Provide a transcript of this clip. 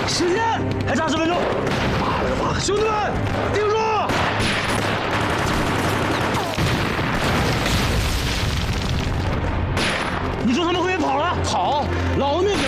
时间还差10分钟。妈的妈！兄弟们，顶住！你说他们会不会跑了？跑，老子命给。